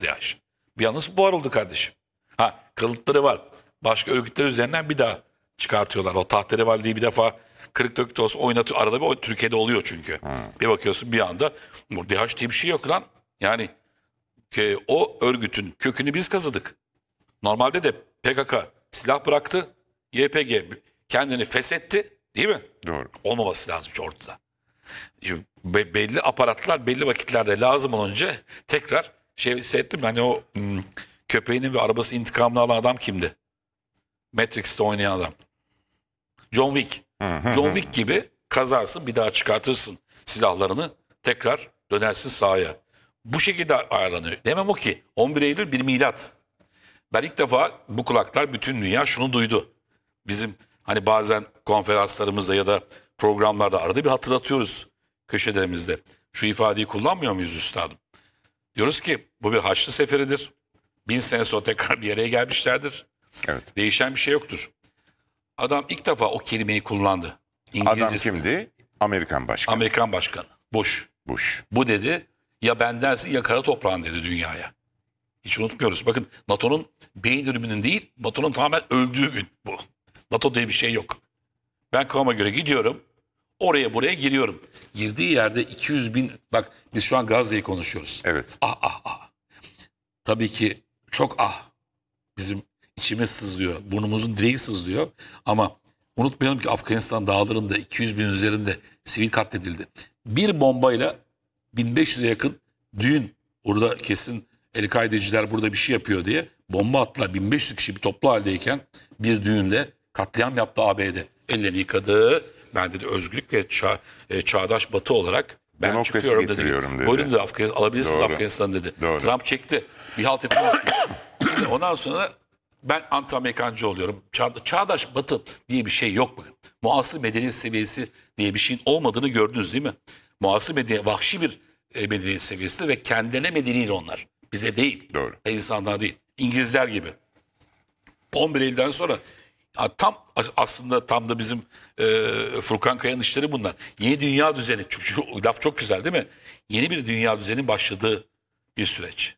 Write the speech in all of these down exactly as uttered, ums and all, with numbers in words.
DAEŞ. Bir yalnız buhar oldu kardeşim. Ha, kalıntıları var. Başka örgütler üzerinden bir daha çıkartıyorlar. O tahterevalliyi bir defa kırık dökük de olsa oynatıyor. Arada bir o Türkiye'de oluyor çünkü. Hmm. Bir bakıyorsun bir anda bu DAEŞ diye bir şey yok lan. Yani ki, o örgütün kökünü biz kazıdık. Normalde de P K K silah bıraktı. Y P G kendini feshetti. Değil mi? Doğru. Olmaması lazım ortada. Be- belli aparatlar belli vakitlerde lazım olunca tekrar şey hissettim. Hani o hmm, köpeğinin ve arabası intikamını alan adam kimdi? Matrix'te oynayan adam. John Wick. John Wick gibi kazarsın, bir daha çıkartırsın silahlarını, tekrar dönersin sahaya. Bu şekilde ayarlanıyor. Demem o ki on bir Eylül bir milat. Ben ilk defa bu kulaklar, bütün dünya şunu duydu. Bizim hani bazen konferanslarımızda ya da programlarda arada bir hatırlatıyoruz köşelerimizde. Şu ifadeyi kullanmıyor muyuz üstadım? Diyoruz ki bu bir Haçlı seferidir. Bin sene sonra tekrar bir yere gelmişlerdir. Evet. Değişen bir şey yoktur. Adam ilk defa o kelimeyi kullandı. Adam kimdi? Amerikan başkanı. Amerikan başkanı. Bush. Bush. Bu dedi ya bendensin ya kara toprağın dedi dünyaya. Hiç unutmuyoruz. Bakın NATO'nun beyin ölümünün değil, NATO'nun tamamen öldüğü gün bu. NATO diye bir şey yok. Ben kafama göre gidiyorum. Oraya buraya giriyorum. Girdiği yerde iki yüz bin... Bak biz şu an Gazze'yi konuşuyoruz. Evet. Ah ah ah. Tabii ki çok ah. Bizim içime sızlıyor. Burnumuzun direği sızlıyor. Ama unutmayalım ki Afganistan dağlarında iki yüz bin üzerinde sivil katledildi. Bir bombayla bin beş yüze yakın düğün, orada kesin El-Kaideciler burada bir şey yapıyor diye bomba attılar. bin beş yüz kişi bir toplu haldeyken bir düğünde katliam yaptı A B D. Ellerini yıkadı. Ben dedi özgürlük ve çağ, e, çağdaş batı olarak ben Demokrasi çıkıyorum dedi. getiriyorum dedi. Buyurun dedi, Afganistan, alabilirsiniz Doğru. Afganistan dedi. Doğru. Trump çekti. Bir halt yapamaz. Ondan sonra ben anti-Amerikancı oluyorum. Çağ, çağdaş batı diye bir şey yok bakın. Muasır medeniyet seviyesi diye bir şeyin olmadığını gördünüz değil mi? Muasır medeniyet vahşi bir e, medeniyet seviyesidir ve kendine medeni onlar. Bize değil. Doğru. İnsanlar değil. İngilizler gibi. on bir Eylül'den sonra ya tam aslında tam da bizim e, Furkan Kaya'nın işleri bunlar. Yeni dünya düzeni. Çünkü laf çok güzel değil mi? Yeni bir dünya düzenin başladığı bir süreç.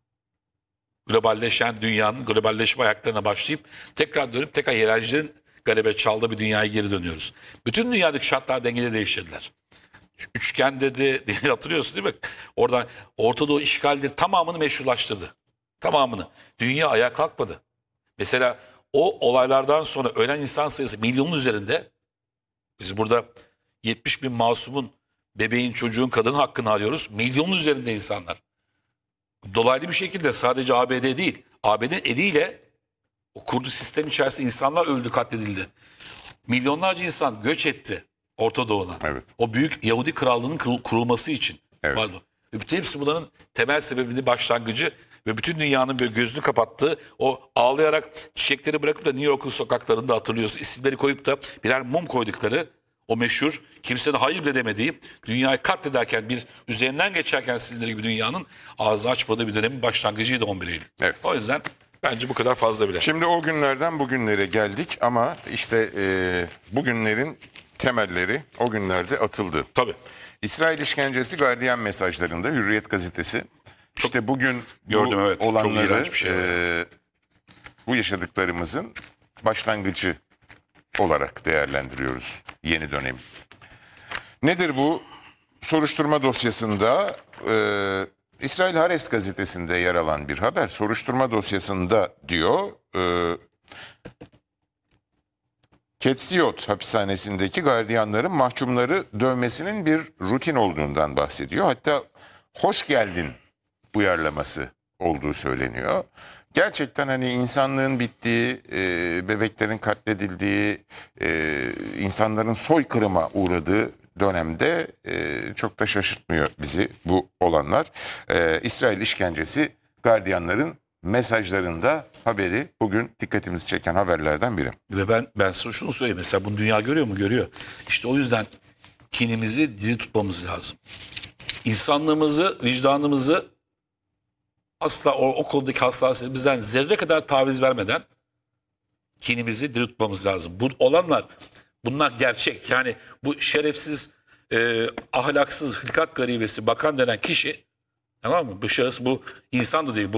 Globalleşen dünyanın globalleşme ayaklarına başlayıp tekrar dönüp tekrar hiyerarşilerin galebe çaldığı bir dünyaya geri dönüyoruz. Bütün dünyadaki şartlar dengede değiştirdiler. Üçgen dedi, hatırlıyorsun değil mi? Oradan Orta Doğu işgalleri tamamını meşrulaştırdı. Tamamını. Dünya ayağa kalkmadı. Mesela o olaylardan sonra ölen insan sayısı milyonun üzerinde. Biz burada yetmiş bin masumun, bebeğin, çocuğun, kadının hakkını arıyoruz. Milyonun üzerinde insanlar. Dolaylı bir şekilde sadece A B D değil, A B D eliyle o kurduğu sistem içerisinde insanlar öldü, katledildi. Milyonlarca insan göç etti Orta Doğu'na. Evet. O büyük Yahudi krallığının kurul- kurulması için. Evet. Pardon. Ve bütün hepsi bunların temel sebebini, başlangıcı ve bütün dünyanın böyle gözünü kapattığı, o ağlayarak çiçekleri bırakıp da New York'un sokaklarında hatırlıyorsun, isimleri koyup da birer mum koydukları o meşhur, kimsenin hayır bile demediği, dünyayı katlederken bir üzerinden geçerken silindir gibi dünyanın ağzı açmadığı bir dönemin başlangıcıydı on bir Eylül. Evet. O yüzden bence bu kadar fazla bile. Şimdi o günlerden bugünlere geldik ama işte e, bugünlerin temelleri o günlerde atıldı. Tabii. İsrail işkencesi gardiyan mesajlarında Hürriyet gazetesi. İşte bugün Gördüm, bu evet. Çok olanları iğrenç bir şey. e, bu yaşadıklarımızın başlangıcı olarak değerlendiriyoruz yeni dönem. Nedir bu? Soruşturma dosyasında e, İsrail Haaretz gazetesinde yer alan bir haber. Soruşturma dosyasında diyor e, Ketsiot hapishanesindeki gardiyanların mahkumları dövmesinin bir rutin olduğundan bahsediyor. Hatta hoş geldin uyarlaması olduğu söyleniyor. Gerçekten hani insanlığın bittiği, e, bebeklerin katledildiği, e, insanların soykırıma uğradığı dönemde e, çok da şaşırtmıyor bizi bu olanlar. E, İsrail işkencesi gardiyanların mesajlarında haberi bugün dikkatimizi çeken haberlerden biri. Ve ben ben size şunu söyleyeyim. Mesela bunu dünya görüyor mu? Görüyor. İşte o yüzden kinimizi diri tutmamız lazım. İnsanlığımızı, vicdanımızı asla o, o konudaki hassasiyetimizden zerre kadar taviz vermeden kinimizi diri tutmamız lazım. Bu olanlar, bunlar gerçek. Yani bu şerefsiz, e, ahlaksız, hilkat garibesi bakan denen kişi, Tamam mı? Bu şahıs bu insan da değil. Bu